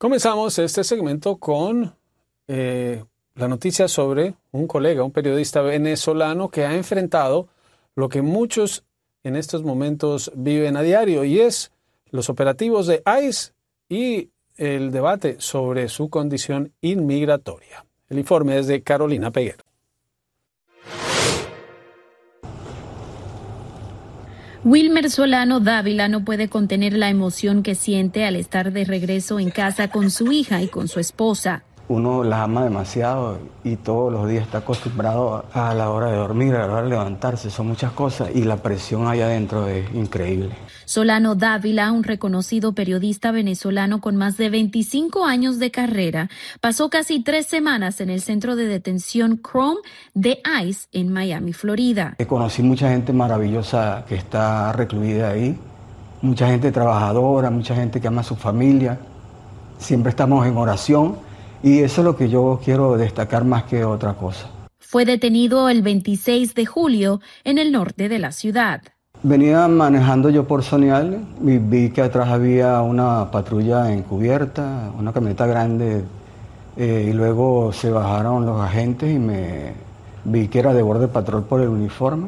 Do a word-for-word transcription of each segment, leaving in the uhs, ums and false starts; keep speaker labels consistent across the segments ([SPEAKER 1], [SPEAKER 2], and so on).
[SPEAKER 1] Comenzamos este segmento con eh, la noticia sobre un colega, un periodista venezolano que ha enfrentado lo que muchos en estos momentos viven a diario, y es los operativos de ICE y el debate sobre su condición inmigratoria. El informe es de Carolina Peguero.
[SPEAKER 2] Wilmer Solano Dávila no puede contener la emoción que siente al estar de regreso en casa con su hija y con su esposa.
[SPEAKER 3] Uno las ama demasiado y todos los días está acostumbrado a la hora de dormir, a la hora de levantarse, son muchas cosas y la presión allá adentro es increíble.
[SPEAKER 2] Solano Dávila, un reconocido periodista venezolano con más de veinticinco años de carrera, pasó casi tres semanas en el centro de detención Chrome de ICE en Miami, Florida.
[SPEAKER 3] Conocí mucha gente maravillosa que está recluida ahí, mucha gente trabajadora, mucha gente que ama a su familia, siempre estamos en oración. Y eso es lo que yo quiero destacar más que otra cosa.
[SPEAKER 2] Fue detenido el veintiséis de julio en el norte de la ciudad.
[SPEAKER 3] Venía manejando yo por Sonial y vi que atrás había una patrulla encubierta, una camioneta grande, eh, y luego se bajaron los agentes y me vi que era de Border Patrol por el uniforme.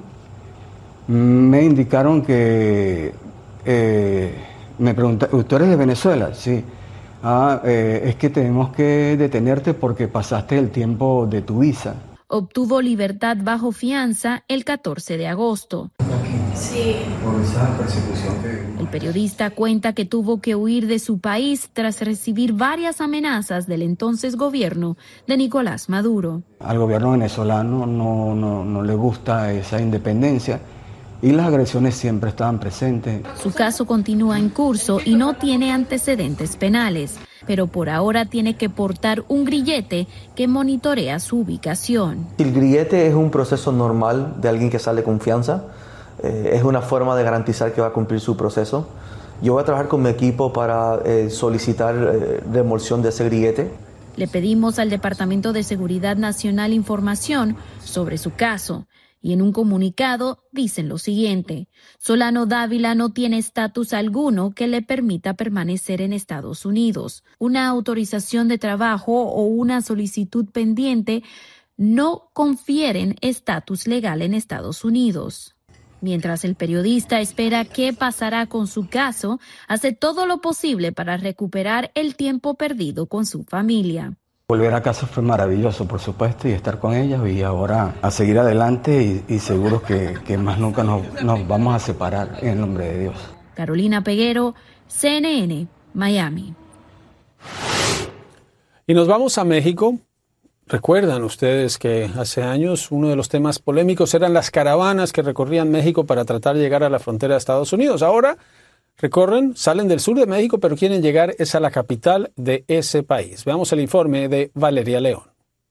[SPEAKER 3] Me indicaron que, eh, me preguntaron, ¿tú eres de Venezuela? Sí. Ah, eh, es que tenemos que detenerte porque pasaste el tiempo de tu visa.
[SPEAKER 2] Obtuvo libertad bajo fianza el catorce de agosto.
[SPEAKER 3] Sí. Por esa persecución que...
[SPEAKER 2] El periodista cuenta que tuvo que huir de su país tras recibir varias amenazas del entonces gobierno de Nicolás Maduro.
[SPEAKER 3] Al gobierno venezolano no, no, no le gusta esa independencia. Y las agresiones siempre estaban presentes.
[SPEAKER 2] Su caso continúa en curso y no tiene antecedentes penales, pero por ahora tiene que portar un grillete que monitorea su ubicación.
[SPEAKER 4] El grillete es un proceso normal de alguien que sale con fianza. Eh, es una forma de garantizar que va a cumplir su proceso. Yo voy a trabajar con mi equipo para eh, solicitar eh, remoción de ese grillete.
[SPEAKER 2] Le pedimos al Departamento de Seguridad Nacional información sobre su caso. Y en un comunicado dicen lo siguiente: Solano Dávila no tiene estatus alguno que le permita permanecer en Estados Unidos. Una autorización de trabajo o una solicitud pendiente no confieren estatus legal en Estados Unidos. Mientras el periodista espera qué pasará con su caso, hace todo lo posible para recuperar el tiempo perdido con su familia.
[SPEAKER 3] Volver a casa fue maravilloso, por supuesto, y estar con ellas y ahora a seguir adelante y, y seguros que, que más nunca nos, nos vamos a separar en el nombre de Dios.
[SPEAKER 2] Carolina Peguero, C N N, Miami.
[SPEAKER 1] Y nos vamos a México. Recuerdan ustedes que hace años uno de los temas polémicos eran las caravanas que recorrían México para tratar de llegar a la frontera de Estados Unidos. Ahora recorren, salen del sur de México, pero quieren llegar es a la capital de ese país. Veamos el informe de Valeria León.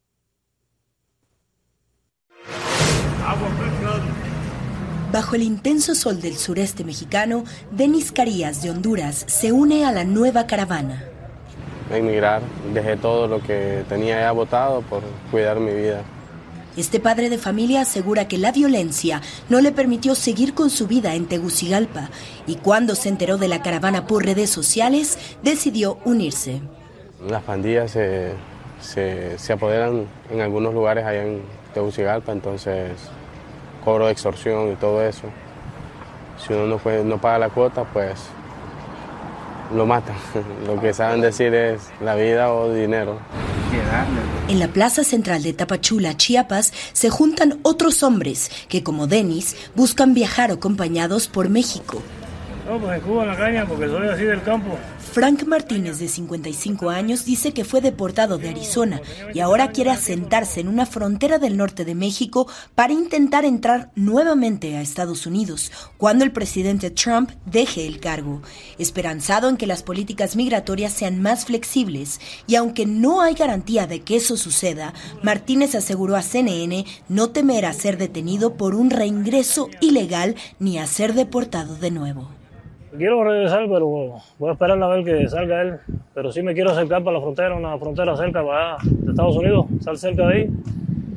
[SPEAKER 5] Bajo el intenso sol del sureste mexicano, Denis Carías de Honduras se une a la nueva caravana.
[SPEAKER 6] A emigrar, dejé todo lo que tenía ya botado por cuidar mi vida.
[SPEAKER 5] Este padre de familia asegura que la violencia no le permitió seguir con su vida en Tegucigalpa y cuando se enteró de la caravana por redes sociales, decidió unirse.
[SPEAKER 6] Las pandillas se, se, se apoderan en algunos lugares allá en Tegucigalpa, entonces cobro de extorsión y todo eso. Si uno no, puede, no paga la cuota, pues lo matan. Lo que saben decir es la vida o dinero.
[SPEAKER 5] En la plaza central de Tapachula, Chiapas, se juntan otros hombres que, como Denis, buscan viajar acompañados por México.
[SPEAKER 7] No, pues en Cuba en la caña, porque soy así del campo.
[SPEAKER 5] Frank Martínez, de cincuenta y cinco años, dice que fue deportado de Arizona y ahora quiere asentarse en una frontera del norte de México para intentar entrar nuevamente a Estados Unidos cuando el presidente Trump deje el cargo. Esperanzado en que las políticas migratorias sean más flexibles y aunque no hay garantía de que eso suceda, Martínez aseguró a C N N no temer a ser detenido por un reingreso ilegal ni a ser deportado de nuevo.
[SPEAKER 7] Quiero regresar, pero voy a esperar a ver que salga él. Pero sí me quiero acercar para la frontera, una frontera cerca para allá, de Estados Unidos, estar cerca de ahí.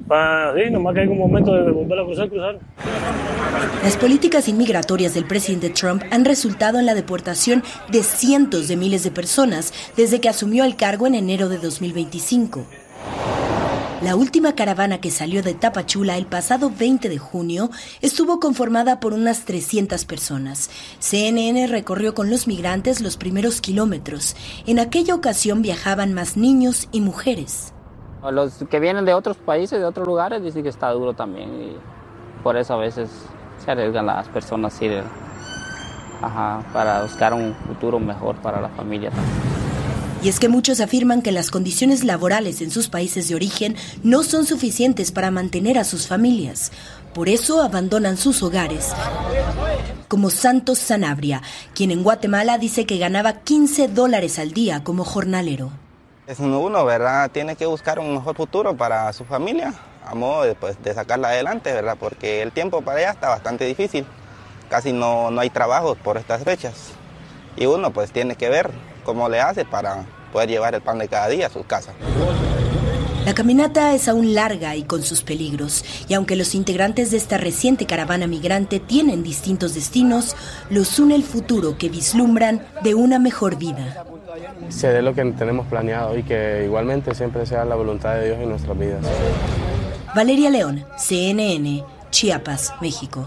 [SPEAKER 7] Pa, sí, nomás que hay un momento de volver a cruzar, cruzar.
[SPEAKER 5] Las políticas inmigratorias del presidente Trump han resultado en la deportación de cientos de miles de personas desde que asumió el cargo en enero de dos mil veinticinco. La última caravana que salió de Tapachula el pasado veinte de junio estuvo conformada por unas trescientas personas. C N N recorrió con los migrantes los primeros kilómetros. En aquella ocasión viajaban más niños y mujeres.
[SPEAKER 8] Los que vienen de otros países, de otros lugares, dicen que está duro también y por eso a veces se arriesgan las personas a ir, ajá, para buscar un futuro mejor para la familia también.
[SPEAKER 5] Y es que muchos afirman que las condiciones laborales en sus países de origen no son suficientes para mantener a sus familias. Por eso abandonan sus hogares, como Santos Sanabria, quien en Guatemala dice que ganaba quince dólares al día como jornalero.
[SPEAKER 9] Es uno, ¿verdad? Tiene que buscar un mejor futuro para su familia, a modo de, pues, de sacarla adelante, ¿verdad? Porque el tiempo para allá está bastante difícil. Casi no, no hay trabajos por estas fechas. Y uno pues tiene que ver cómo le hace para poder llevar el pan de cada día a sus casas.
[SPEAKER 5] La caminata es aún larga y con sus peligros, y aunque los integrantes de esta reciente caravana migrante tienen distintos destinos, los une el futuro que vislumbran de una mejor vida.
[SPEAKER 6] Se dé lo que tenemos planeado y que igualmente siempre sea la voluntad de Dios en nuestras vidas.
[SPEAKER 5] Valeria León, C N N, Chiapas, México.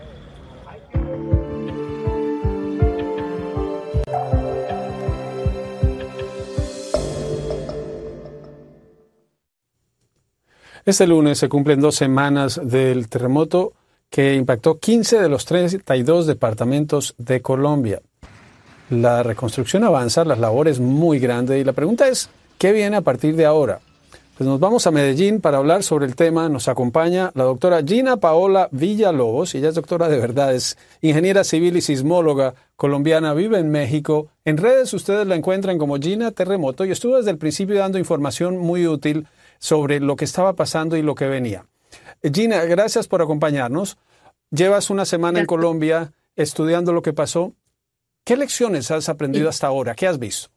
[SPEAKER 1] Este lunes se cumplen dos semanas del terremoto que impactó quince de los treinta y dos departamentos de Colombia. La reconstrucción avanza, las labores muy grandes y la pregunta es, ¿qué viene a partir de ahora? Pues nos vamos a Medellín para hablar sobre el tema. Nos acompaña la doctora Gina Paola Villalobos. Ella es doctora de verdad, es ingeniera civil y sismóloga colombiana, vive en México. En redes ustedes la encuentran como Gina Terremoto y estuvo desde el principio dando información muy útil sobre lo que estaba pasando y lo que venía. Gina, gracias por acompañarnos. Llevas una semana en Colombia estudiando lo que pasó. ¿Qué lecciones has aprendido hasta ahora? ¿Qué has visto?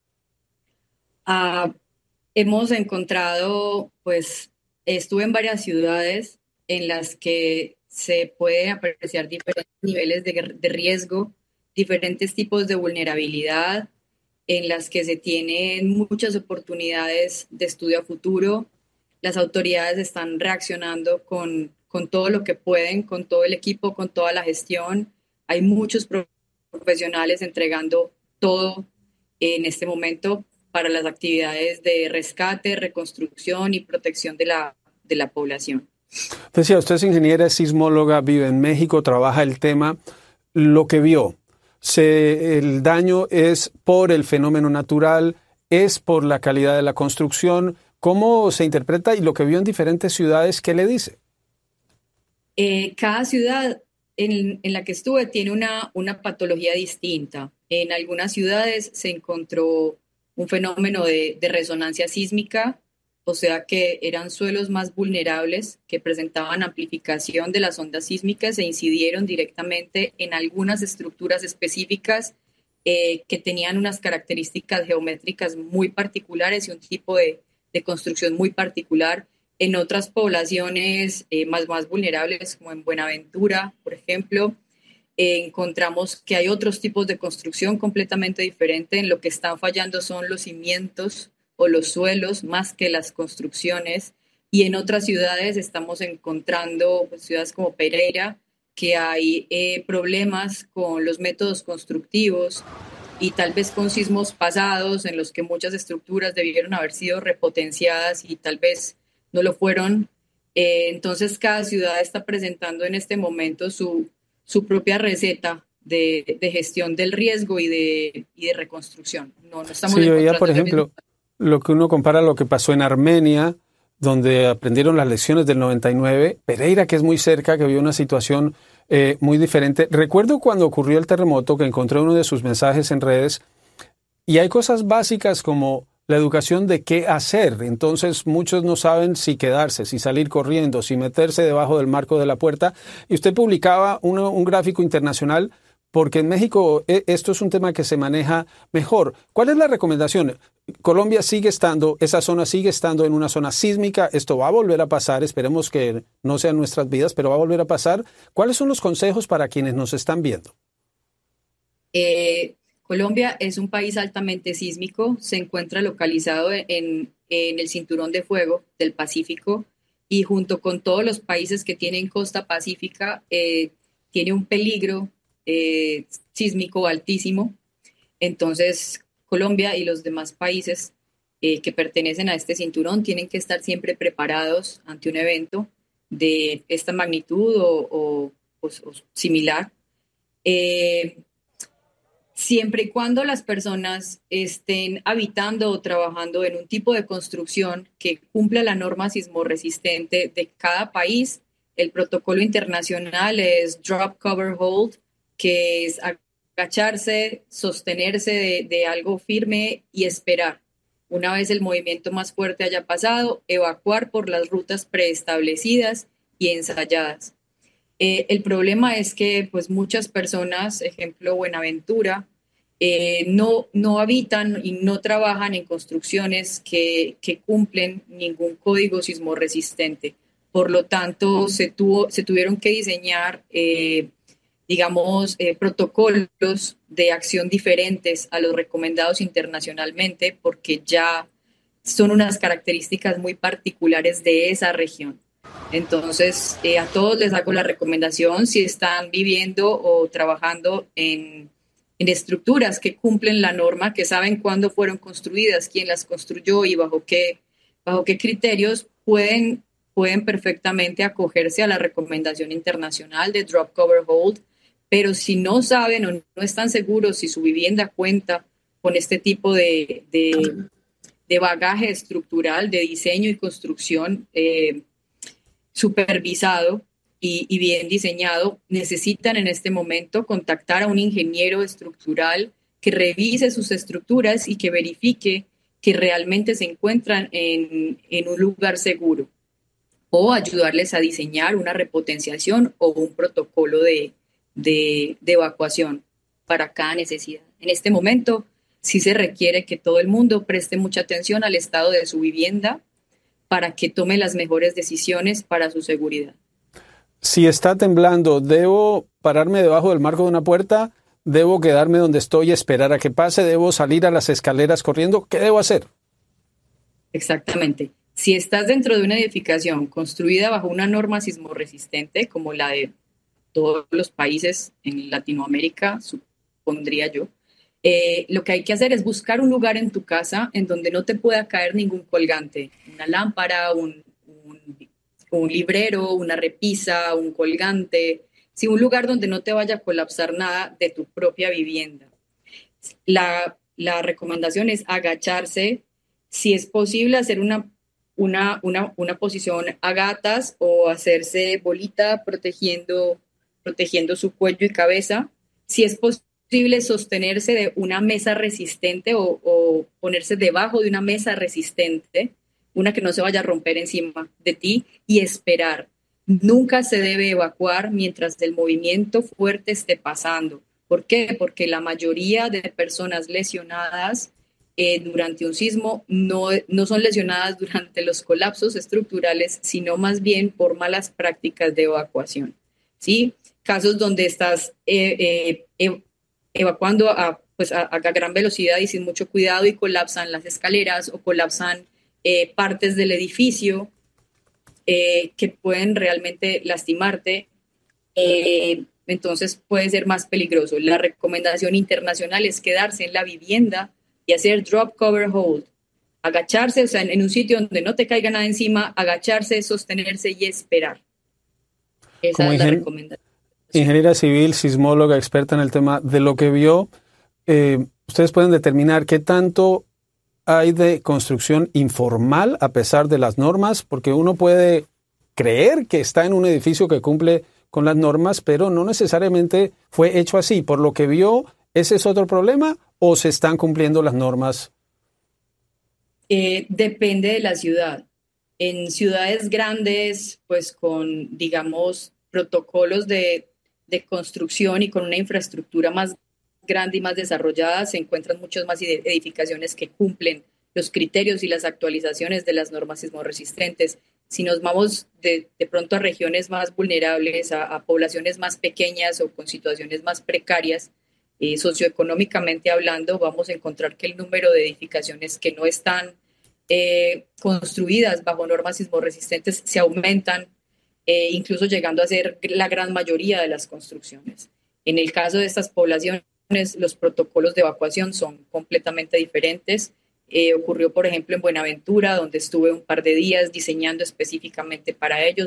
[SPEAKER 10] Uh, hemos encontrado, pues, estuve en varias ciudades en las que se pueden apreciar diferentes niveles de, de riesgo, diferentes tipos de vulnerabilidad, en las que se tienen muchas oportunidades de estudio a futuro. Las autoridades están reaccionando con, con todo lo que pueden, con todo el equipo, con toda la gestión. Hay muchos profesionales entregando todo en este momento para las actividades de rescate, reconstrucción y protección de la, de la población.
[SPEAKER 1] Decía, usted es ingeniera, es sismóloga, vive en México, trabaja el tema, lo que vio. Se, el daño es por el fenómeno natural, es por la calidad de la construcción. ¿Cómo se interpreta? Y lo que vio en diferentes ciudades, ¿qué le dice?
[SPEAKER 10] Eh, cada ciudad en, en la que estuve tiene una, una patología distinta. En algunas ciudades se encontró un fenómeno de, de resonancia sísmica, o sea que eran suelos más vulnerables que presentaban amplificación de las ondas sísmicas e incidieron directamente en algunas estructuras específicas eh, que tenían unas características geométricas muy particulares y un tipo de, de construcción muy particular. En otras poblaciones eh, más, más vulnerables, como en Buenaventura, por ejemplo, eh, encontramos que hay otros tipos de construcción completamente diferentes. En lo que están fallando son los cimientos o los suelos más que las construcciones, y en otras ciudades estamos encontrando, pues, ciudades como Pereira, que hay eh, problemas con los métodos constructivos y tal vez con sismos pasados en los que muchas estructuras debieron haber sido repotenciadas y tal vez no lo fueron. Eh, entonces cada ciudad está presentando en este momento su, su propia receta de, de gestión del riesgo y de, y de reconstrucción. No, no estamos
[SPEAKER 1] sí, yo ya, por ejemplo,
[SPEAKER 10] mismo.
[SPEAKER 1] Lo que uno compara lo que pasó en Armenia, donde aprendieron las lecciones del noventa y nueve, Pereira, que es muy cerca, que vio una situación eh, muy diferente. Recuerdo cuando ocurrió el terremoto que encontré uno de sus mensajes en redes y hay cosas básicas como la educación de qué hacer. Entonces muchos no saben si quedarse, si salir corriendo, si meterse debajo del marco de la puerta. Y usted publicaba uno, un gráfico internacional porque en México eh, esto es un tema que se maneja mejor. ¿Cuál es la recomendación? Colombia sigue estando, esa zona sigue estando en una zona sísmica, esto va a volver a pasar, esperemos que no sean nuestras vidas, pero va a volver a pasar. ¿Cuáles son los consejos para quienes nos están viendo?
[SPEAKER 10] Eh, Colombia es un país altamente sísmico, se encuentra localizado en, en el cinturón de fuego del Pacífico y junto con todos los países que tienen costa pacífica, eh, tiene un peligro eh, sísmico altísimo. Entonces, Colombia y los demás países eh, que pertenecen a este cinturón tienen que estar siempre preparados ante un evento de esta magnitud o, o, o, o similar. Eh, siempre y cuando las personas estén habitando o trabajando en un tipo de construcción que cumpla la norma sismorresistente de cada país, el protocolo internacional es Drop, Cover, Hold, que es agacharse, sostenerse de, de algo firme y esperar. Una vez el movimiento más fuerte haya pasado, evacuar por las rutas preestablecidas y ensayadas. Eh, el problema es que pues, muchas personas, ejemplo Buenaventura, eh, no, no habitan y no trabajan en construcciones que, que cumplen ningún código sismorresistente. Por lo tanto, se, tuvo, se tuvieron que diseñar eh, digamos, eh, protocolos de acción diferentes a los recomendados internacionalmente, porque ya son unas características muy particulares de esa región. Entonces, eh, a todos les hago la recomendación, si están viviendo o trabajando en, en estructuras que cumplen la norma, que saben cuándo fueron construidas, quién las construyó y bajo qué, bajo qué criterios, pueden, pueden perfectamente acogerse a la recomendación internacional de Drop, Cover, Hold. Pero si no saben o no están seguros si su vivienda cuenta con este tipo de, de, de bagaje estructural, de diseño y construcción eh, supervisado y, y bien diseñado, necesitan en este momento contactar a un ingeniero estructural que revise sus estructuras y que verifique que realmente se encuentran en, en un lugar seguro, o ayudarles a diseñar una repotenciación o un protocolo de De, de evacuación para cada necesidad. En este momento sí se requiere que todo el mundo preste mucha atención al estado de su vivienda para que tome las mejores decisiones para su seguridad.
[SPEAKER 1] Si está temblando, ¿debo pararme debajo del marco de una puerta? ¿Debo quedarme donde estoy y esperar a que pase? ¿Debo salir a las escaleras corriendo? ¿Qué debo hacer?
[SPEAKER 10] Exactamente. Si estás dentro de una edificación construida bajo una norma sismorresistente como la de todos los países en Latinoamérica, supondría yo, eh, lo que hay que hacer es buscar un lugar en tu casa en donde no te pueda caer ningún colgante, una lámpara, un, un, un librero, una repisa, un colgante, sí, un lugar donde no te vaya a colapsar nada de tu propia vivienda. La, la recomendación es agacharse, si es posible hacer una Una, una, una posición a gatas o hacerse bolita protegiendo, protegiendo su cuello y cabeza. Si es posible sostenerse de una mesa resistente o, o ponerse debajo de una mesa resistente, una que no se vaya a romper encima de ti, y esperar. Nunca se debe evacuar mientras el movimiento fuerte esté pasando. ¿Por qué? Porque la mayoría de personas lesionadas Eh, durante un sismo no, no son lesionadas durante los colapsos estructurales, sino más bien por malas prácticas de evacuación. ¿Sí? Casos donde estás eh, eh, ev- evacuando a, pues a, a gran velocidad y sin mucho cuidado y colapsan las escaleras o colapsan eh, partes del edificio eh, que pueden realmente lastimarte, eh, entonces puede ser más peligroso. La recomendación internacional es quedarse en la vivienda y hacer drop, cover, hold. Agacharse, o sea, en un sitio donde no te caiga nada encima, agacharse, sostenerse y esperar. Esa
[SPEAKER 1] Como
[SPEAKER 10] es la
[SPEAKER 1] ingen-
[SPEAKER 10] recomendación.
[SPEAKER 1] Ingeniera civil, sismóloga, experta en el tema, de lo que vio, eh, ustedes pueden determinar qué tanto hay de construcción informal a pesar de las normas, porque uno puede creer que está en un edificio que cumple con las normas, pero no necesariamente fue hecho así. Por lo que vio, ¿ese es otro problema o se están cumpliendo las normas?
[SPEAKER 10] Eh, depende de la ciudad. En ciudades grandes, pues con, digamos, protocolos de, de construcción y con una infraestructura más grande y más desarrollada, se encuentran muchas más edificaciones que cumplen los criterios y las actualizaciones de las normas sismorresistentes. Si nos vamos de, de pronto a regiones más vulnerables, a, a poblaciones más pequeñas o con situaciones más precarias, eh, socioeconómicamente hablando, vamos a encontrar que el número de edificaciones que no están eh, construidas bajo normas sismorresistentes se aumentan, eh, incluso llegando a ser la gran mayoría de las construcciones. En el caso de estas poblaciones, los protocolos de evacuación son completamente diferentes. Eh, ocurrió, por ejemplo, en Buenaventura, donde estuve un par de días diseñando específicamente para ellos